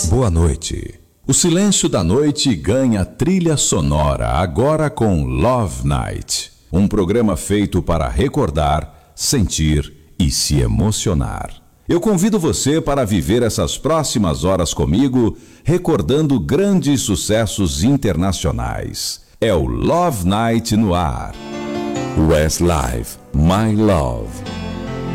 Boa noite. O silêncio da noite ganha trilha sonora agora com Love Night, um programa feito para recordar, sentir e se emocionar. Eu convido você para viver essas próximas horas comigo, recordando grandes sucessos internacionais. É o Love Night no ar. Westlife, My Love.